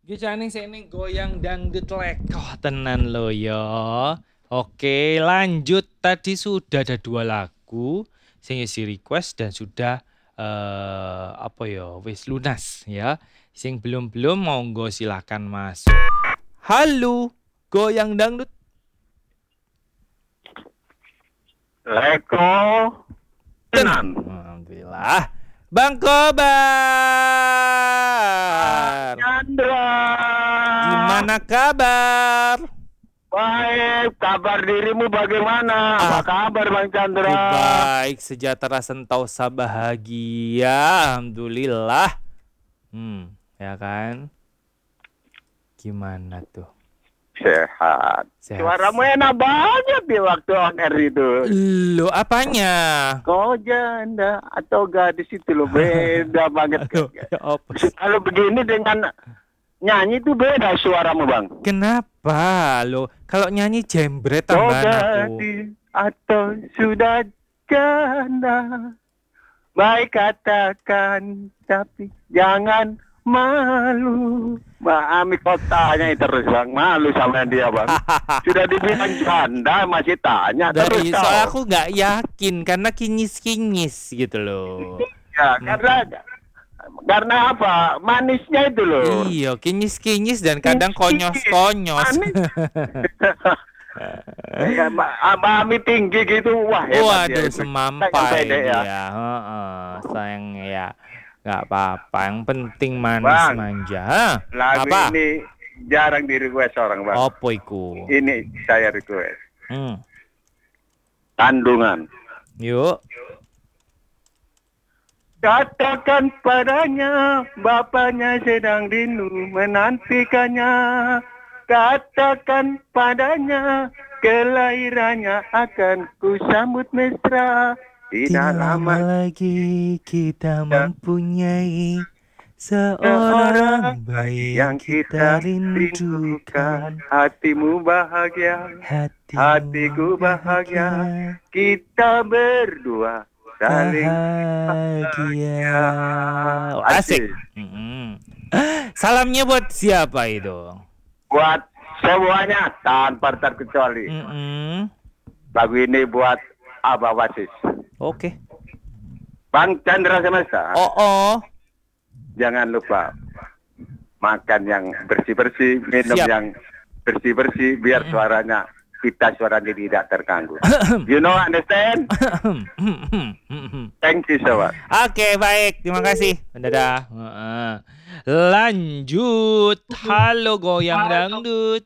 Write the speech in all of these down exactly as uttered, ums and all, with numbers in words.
Gecane sene goyang dangdut lekoh tenan lo ya. Oke, lanjut. Tadi sudah ada dua lagu sing isi request dan sudah eh apa ya, wis lunas ya. Sing belum-belum monggo silakan masuk. Halo, goyang dangdut. Leko Tenan. tenan. Alhamdulillah. Bang Kobar. Chandra. Gimana kabar? Baik, kabar dirimu bagaimana? Apa kabar Bang Chandra? Baik, sejahtera sentosa bahagia, alhamdulillah. Hmm, ya kan? Gimana tuh? Sehat. Sehat. Suaramu enak banget di waktu on air itu. Lo apanya? Kau janda atau gadis itu lo beda banget. Aduh, ya apa sih? Kalau begini dengan nyanyi itu beda suaramu Bang. Kenapa lo? Kalau nyanyi jembret Kau tambahan aku. gadis atau sudah janda, baik katakan tapi jangan malu. Mbak Ami kotanya terus Bang, malu sama dia Bang. Sudah dibilang janda masih tanya terus Dari kau. soal aku nggak yakin karena kinyis-kinyis gitu loh. Ya, karena karena apa? Manisnya itu loh. Iya, kinyis-kinyis dan kadang konyos-konyos. Manis. Ya, Mbak Mbak Ami tinggi gitu, wah hebat Waduh, ya itu. semampai Sayang pede dia. ya. Heeh, sayang ya. Nggak apa-apa, yang penting manis Bang, manja. Hah? Lagu Apa? ini jarang di request orang Bang. Apa iku? Ini saya request. Hmm. Kandungan. Yuk. Katakan padanya, bapaknya sedang rindu menantikannya. Katakan padanya, kelahirannya akan kusambut mesra. Tidak lama lagi kita mempunyai seorang bayi yang kita rindukan. Hatimu bahagia, Hati hatiku bahagia. Kita berdua saling bahagia. Oh, Asik. asik. Mm-mm. Salamnya buat siapa itu? Buat semuanya tanpa terkecuali. Mm-mm. Lagu ini buat Abah Wasis. Oke. Bang Chandra Semesta. Oh oh. Jangan lupa makan yang bersih-bersih, minum Siap. yang bersih-bersih biar suaranya kita suaranya tidak terganggu. You know, understand? Thank you so much. Oke, baik. Terima kasih. Dadah. Heeh. Lanjut. Halo goyang dangdut.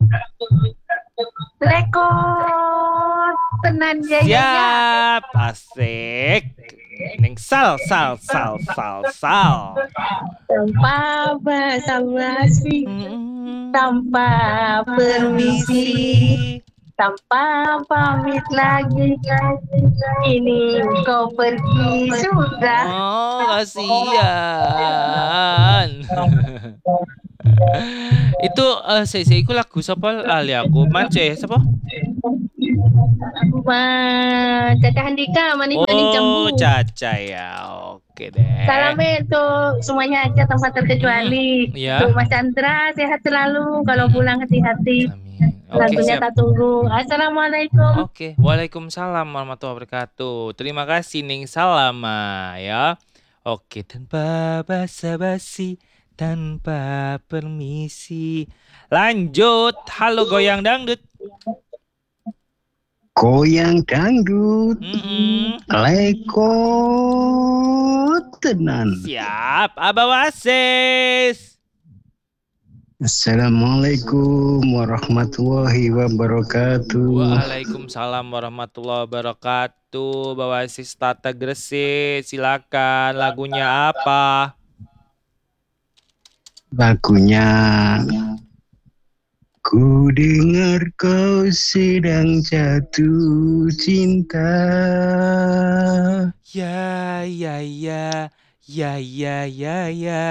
Rekor tenan ya ya ya. Siap. Asik. Neng sal sal sal sal sal. Tanpa basa-basi, Mm, tanpa permisi, tanpa pamit lagi. Ini kau pergi sudah. Oh, kasihan. Itu eh saya saya iku lagu sapa lali aku. Mance sapa? Ma, Caca Handika, maning-maning Oh, jambu. Caca ya. Oke deh. Salamnya untuk semuanya aja tanpa terkecuali. Hmm, iya. Untuk Mas Chandra sehat selalu. Kalau Mm-mm. pulang hati-hati. Amin. Oke, Lagunya siap. tak tunggu. Assalamualaikum. Oke, Waalaikumsalam warahmatullahi wabarakatuh. Terima kasih Ning Salama ya. Oke, tanpa basa-basi, tanpa permisi. Lanjut. Halo goyang dangdut. Goyang dangdut, Mm-mm. leko tenan. Siap, Abah Wasis. Assalamualaikum warahmatullahi wabarakatuh. Waalaikumsalam warahmatullahi wabarakatuh. Bawa Wasis Tata Gresik, silakan. Lagunya apa? Lagunya Ku dengar kau sedang jatuh cinta. Ya, ya, ya, ya, ya, ya, ya.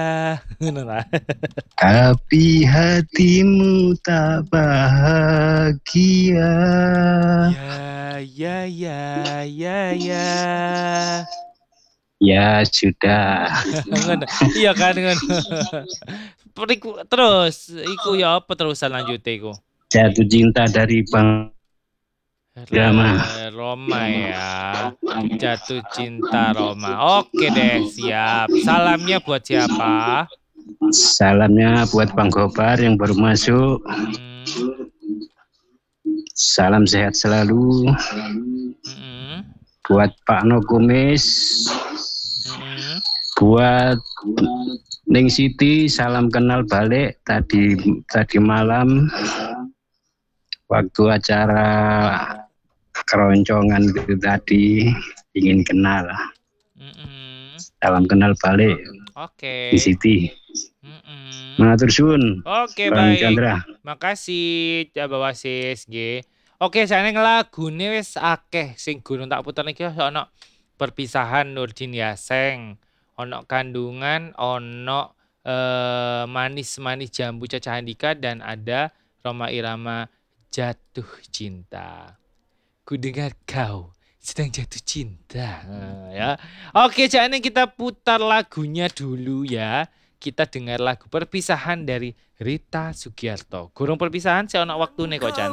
Tapi hatimu tak bahagia. Ya, ya, ya, ya, ya. Ya sudah. Ngono. Iya kan ngono. Periku- Terus iku ya apa terusan lanjute iku? Jatuh cinta dari Bang Rama. Re- Roma ya. Jatuh cinta Roma. Oke deh, siap. Salamnya buat siapa? Salamnya buat Bang Gobar yang baru masuk. Hmm, Salam sehat selalu. mm-mm, Buat Pak No Kumis. mm-mm. Buat Ning Siti, salam kenal balik tadi tadi malam waktu acara keroncongan itu tadi ingin kenal. Mm-mm. Salam kenal balik Oke. Ning Siti. Mm-mm. Matur suwun. Oke, Bang baik. Chandra. Makasih Coba Wasis nggih. Oke, jane lagune wis akeh sing gurung tak puter iki ono perpisahan Nurdin Yaseng, ono kandungan, ono eh, manis-manis jambu Caca Handika dan ada Roma Irama jatuh cinta. Ku dengar kau sedang jatuh cinta. Nah, ya. Oke, jane kita putar lagunya dulu ya. Kita dengar lagu perpisahan dari Rita Sugiarto. Gurung perpisahan saya ono waktune kok Jan.